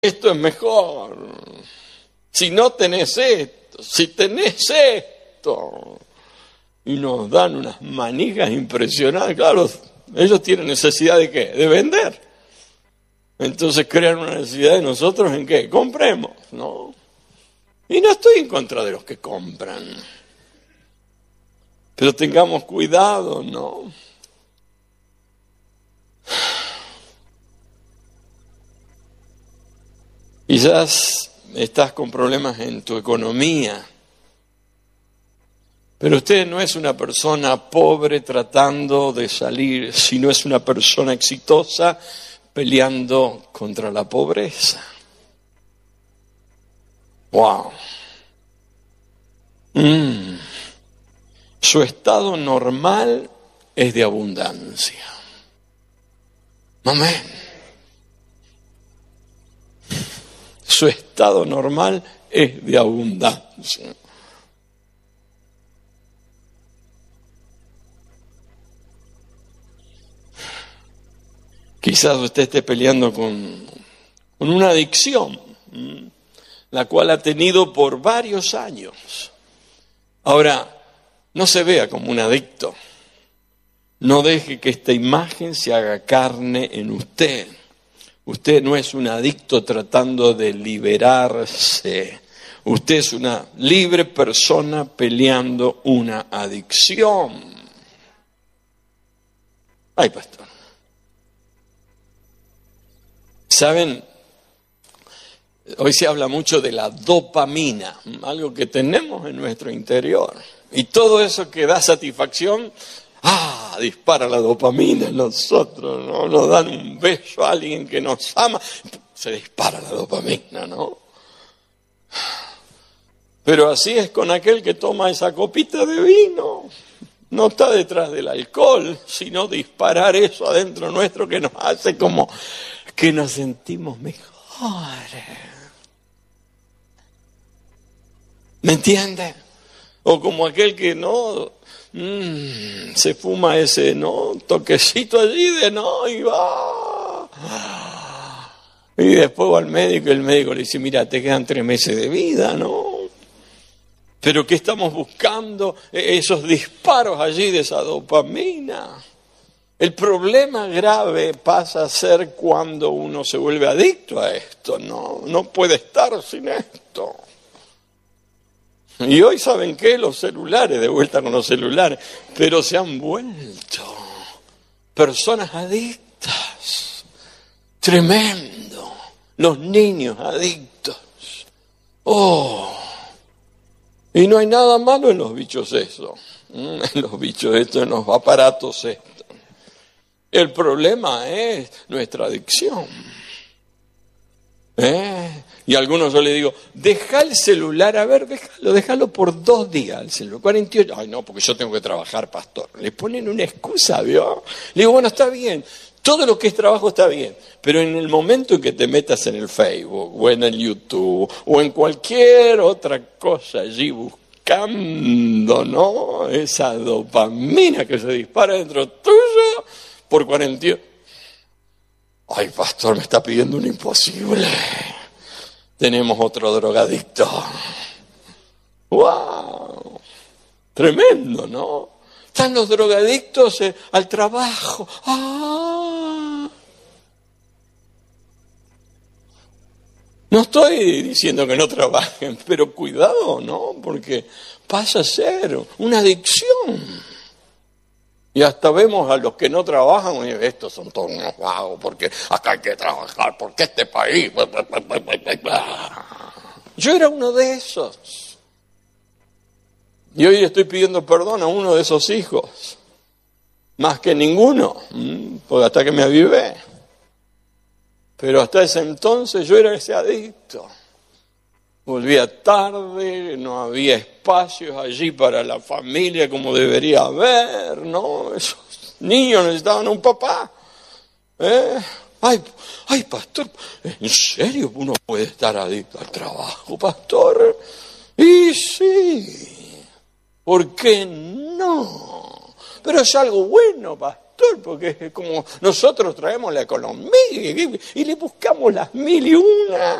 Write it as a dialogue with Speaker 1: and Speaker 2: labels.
Speaker 1: esto es mejor. Si no tenés esto, si tenés esto. Y nos dan unas manijas impresionantes. Claro, ellos tienen necesidad de ¿qué? De vender. Entonces crean una necesidad de nosotros en ¿qué? Compremos, ¿no? Y no estoy en contra de los que compran. Pero tengamos cuidado, ¿no? Quizás estás con problemas en tu economía, pero usted no es una persona pobre tratando de salir, sino es una persona exitosa peleando contra la pobreza. ¡Wow! Su estado normal es de abundancia. Amén. Su estado normal es de abundancia. Quizás usted esté peleando con una adicción, la cual ha tenido por varios años. Ahora, no se vea como un adicto. No deje que esta imagen se haga carne en usted. Usted no es un adicto tratando de liberarse. Usted es una libre persona peleando una adicción. Ay, pastor. ¿Saben? Hoy se habla mucho de la dopamina, algo que tenemos en nuestro interior. Y todo eso que da satisfacción, dispara la dopamina en nosotros, ¿no? Nos dan un beso a alguien que nos ama, se dispara la dopamina, ¿no? Pero así es con aquel que toma esa copita de vino. No está detrás del alcohol, sino disparar eso adentro nuestro que nos hace como que nos sentimos mejor. ¿Me entiende? O como aquel que no se fuma ese toquecito allí de y va. Y después va al médico y el médico le dice, mira, te quedan 3 meses de vida, ¿no? Pero ¿qué estamos buscando? Esos disparos allí de esa dopamina. El problema grave pasa a ser cuando uno se vuelve adicto a esto, no puede estar sin esto. Y hoy, ¿saben qué? Los celulares, de vuelta con los celulares, pero se han vuelto personas adictas. Tremendo. Los niños adictos. Y no hay nada malo en los bichos eso. En los bichos estos, en los aparatos estos. El problema es nuestra adicción. Y a algunos yo les digo, deja el celular, déjalo por 2 días el celular, 48. Ay, no, porque yo tengo que trabajar, pastor. Le ponen una excusa, ¿vio? Le digo, bueno, está bien, todo lo que es trabajo está bien, pero en el momento en que te metas en el Facebook, o en el YouTube, o en cualquier otra cosa allí buscando, ¿no? Esa dopamina que se dispara dentro tuyo por 48. Ay, pastor, me está pidiendo un imposible. Tenemos otro drogadicto. ¡Wow! Tremendo, ¿no? Están los drogadictos al trabajo. No estoy diciendo que no trabajen, pero cuidado, ¿no? Porque pasa a ser una adicción. Y hasta vemos a los que no trabajan, y estos son todos unos vagos, porque acá hay que trabajar, porque este país... Yo era uno de esos. Y hoy estoy pidiendo perdón a uno de esos hijos. Más que ninguno, porque hasta que me avivé. Pero hasta ese entonces yo era ese adicto. Volvía tarde, no había espacios allí para la familia como debería haber, ¿no? Esos niños necesitaban un papá. Ay, pastor, ¿en serio uno puede estar adicto al trabajo, pastor? Y sí, ¿por qué no? Pero es algo bueno, pastor. pastor, porque es como nosotros traemos la economía y le buscamos las mil y una